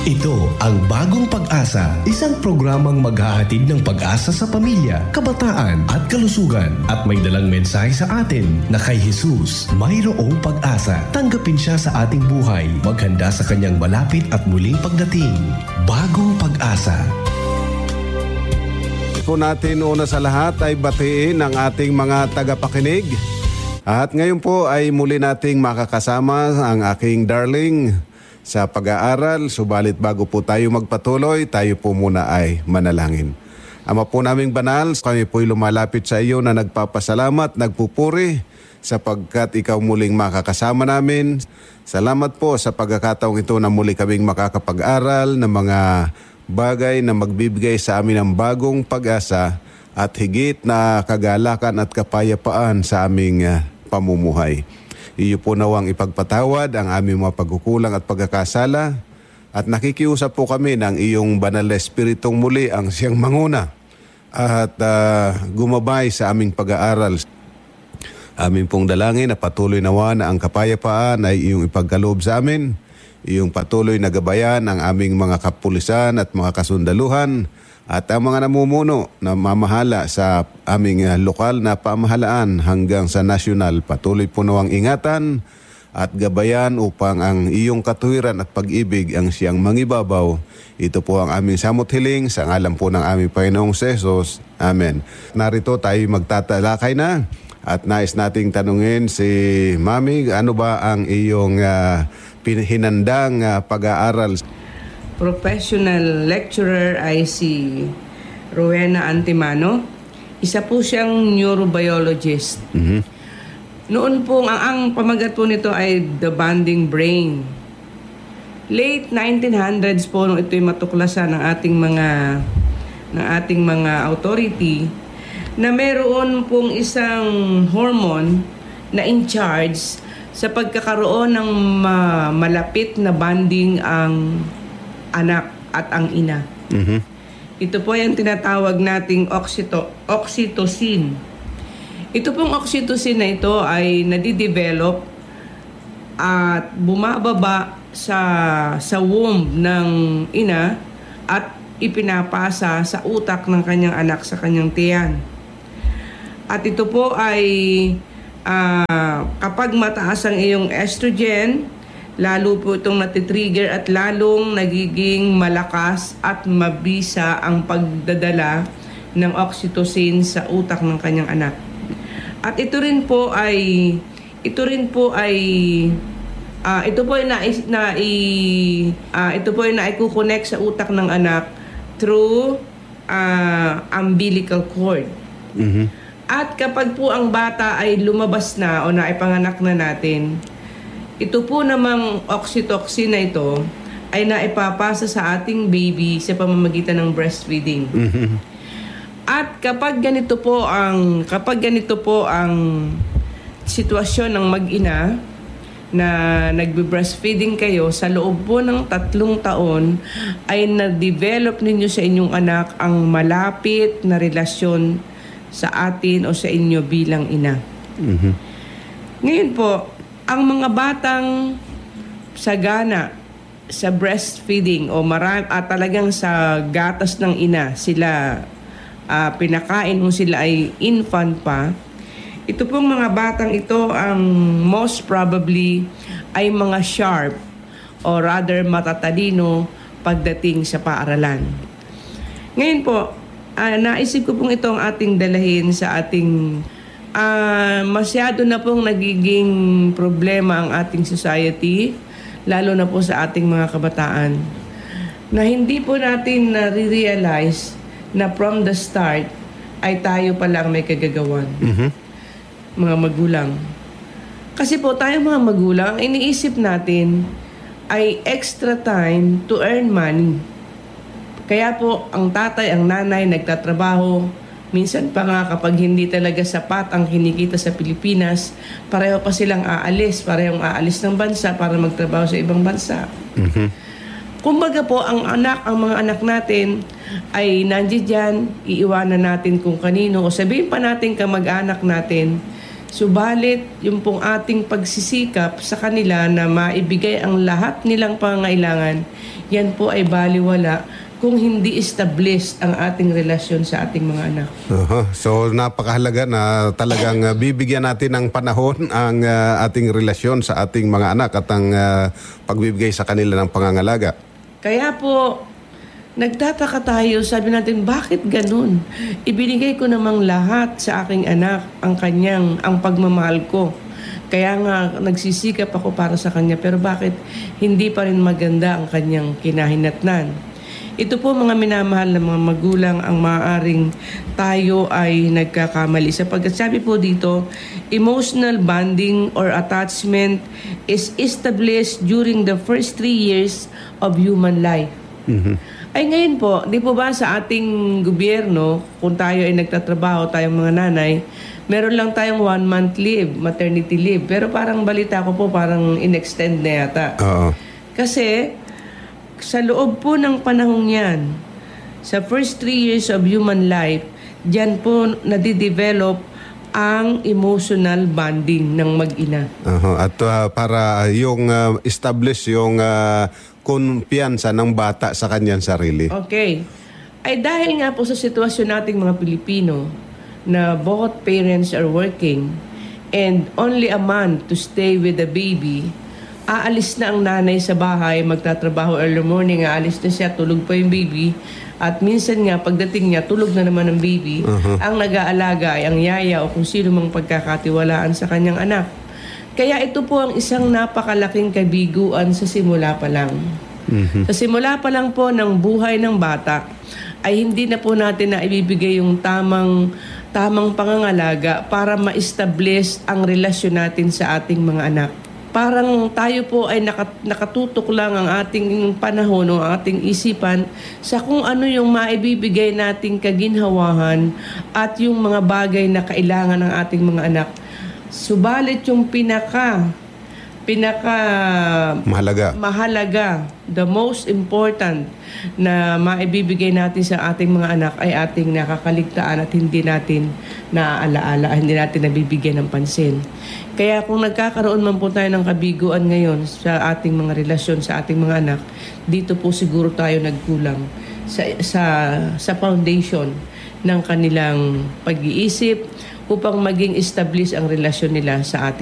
Ito ang Bagong Pag-asa, isang programang maghahatid ng pag-asa sa pamilya, kabataan at kalusugan at may dalang mensahe sa atin na kay Jesus mayroong pag-asa. Tanggapin siya sa ating buhay, maghanda sa kanyang malapit at muling pagdating. Bagong Pag-asa. Po natin una sa lahat ay batiin ang ating mga tagapakinig. At ngayon po ay muli nating makakasama ang aking darling sa pag-aaral. Subalit bago po tayo magpatuloy, tayo po muna ay manalangin. Ama po naming banal, kami po'y lumalapit sa iyo na nagpapasalamat, nagpupuri sapagkat ikaw muling makakasama namin. Salamat po sa pagkakataong ito na muli kaming makakapag-aral ng mga bagay na magbibigay sa amin ng bagong pag-asa at higit na kagalakan at kapayapaan sa aming pamumuhay. Iyo po nawang ipagpatawad ang aming mga pagkukulang at pagkakasala at nakikiusap po kami ng iyong banal na espiritong muli ang siyang manguna at gumabay sa aming pag-aaral. Aming pong dalangin na patuloy nawa na ang kapayapaan ay iyong ipagkaloob sa amin, iyong patuloy na gabayan ang aming mga kapulisan at mga kasundaluhan at ang mga namumuno na mamahala sa aming lokal na pamahalaan hanggang sa nasyonal. Patuloy po nawang ingatan at gabayan upang ang iyong katuwiran at pag-ibig ang siyang mangibabaw. Ito po ang aming samot hiling sa ngalan po ng aming Panginoong Jesus. Amen. Narito tayo magtatalakay na at nais nating tanungin si Mami, ano ba ang iyong hinandang pag-aaral? Professional lecturer ay si Rowena Antimano. Isa po siyang neurobiologist. Noon po, ang pamagat po nito ay The Bonding Brain. Late 1900s po nung ito'y matuklasan ng ating mga authority na meron pong isang hormone na in charge sa pagkakaroon ng malapit na bonding ang anak at ang ina. Ito po yung tinatawag nating oxytocin. Ito pong oxytocin na ito ay nadidevelop at bumababa sa womb ng ina at ipinapasa sa utak ng kanyang anak sa kanyang tiyan. At ito po ay kapag mataas ang iyong estrogen, lalo po itong natitrigger at lalong nagiging malakas at mabisa ang pagdadala ng oxytocin sa utak ng kanyang anak. At ito po ay naikukonek sa utak ng anak through umbilical cord. At kapag po ang bata ay lumabas na o naipanganak na natin, ito po namang oxytocin na ito ay naipapasa sa ating baby sa pamamagitan ng breastfeeding. At kapag ganito po ang sitwasyon ng mag-ina na nagbe-breastfeeding kayo, sa loob po ng 3 taon ay na-develop ninyo sa inyong anak ang malapit na relasyon sa atin o sa inyo bilang ina. Ngayon po, ang mga batang sagana sa breastfeeding o talagang sa gatas ng ina, sila pinakain kung sila ay infant pa, ito pong mga batang ito ang most probably ay mga sharp o rather matatalino pagdating sa paaralan. Ngayon po, naisip ko pong itong ating dalahin sa ating masyado na pong nagiging problema ang ating society, lalo na po sa ating mga kabataan, na hindi po natin nare-realize na from the start ay tayo pa lang may kagagawan. Mga magulang. Kasi po tayo mga magulang, iniisip natin ay extra time to earn money. Kaya po ang tatay, ang nanay nagtatrabaho. Minsan pa nga kapag hindi talaga sapat ang kinikita sa Pilipinas, pareho pa silang parehong aalis ng bansa para magtrabaho sa ibang bansa. Kumbaga po, ang mga anak natin ay nandiyan dyan, iiwanan natin kung kanino, o sabihin pa natin kamag-anak natin, Subalit, yung pong ating pagsisikap sa kanila na maibigay ang lahat nilang pangangailangan, yan po ay baliwala kung hindi established ang ating relasyon sa ating mga anak. So napakahalaga na talagang bibigyan natin ng panahon ang ating relasyon sa ating mga anak at ang pagbibigay sa kanila ng pangangalaga. Kaya po, nagtataka tayo, sabi natin, bakit ganun? Ibinigay ko namang lahat sa aking anak, ang pagmamahal ko. Kaya nga, nagsisikap ako para sa kanya, pero bakit hindi pa rin maganda ang kanyang kinahinatnan? Ito po mga minamahal na mga magulang ang maaaring tayo ay nagkakamali. Sapagkat sabi po dito, emotional bonding or attachment is established during the first 3 years of human life. Ay ngayon po, di po ba sa ating gobyerno, kung tayo ay nagtatrabaho, tayong mga nanay, meron lang tayong 1 month leave, maternity leave. Pero parang balita ko po, parang in-extend na yata. Oo. Kasi sa loob po ng panahong yan, sa first 3 years of human life, diyan po nadidevelop ang emotional bonding ng mag-ina. At para yung establish yung kumpiyansa ng bata sa kanyang sarili. Okay. Ay dahil nga po sa sitwasyon nating mga Pilipino na both parents are working and only a man to stay with the baby, aalis na ang nanay sa bahay, magtatrabaho early morning, aalis na siya, tulog pa yung baby. At minsan nga, pagdating niya, tulog na naman ang baby. Ang nag-aalaga ay ang yaya o kung sino mang pagkakatiwalaan sa kanyang anak. Kaya ito po ang isang napakalaking kabiguan sa simula pa lang. Sa simula pa lang po ng buhay ng bata, ay hindi na po natin na ibibigay yung tamang pangangalaga para ma-establish ang relasyon natin sa ating mga anak. Parang tayo po ay nakatutok lang ang ating panahon o ang ating isipan sa kung ano yung maibibigay nating kaginhawahan at yung mga bagay na kailangan ng ating mga anak. Subalit yung pinaka mahalaga, the most important na maibibigay natin sa ating mga anak ay ating nakakaligtaan at hindi natin naaalaala, hindi natin nabibigyan ng pansin. Kaya kung nagkakaroon man po tayo ng kabiguan ngayon sa ating mga relasyon sa ating mga anak, dito po siguro tayo nagkulang sa foundation ng kanilang pag-iisip upang maging establish ang relasyon nila sa ating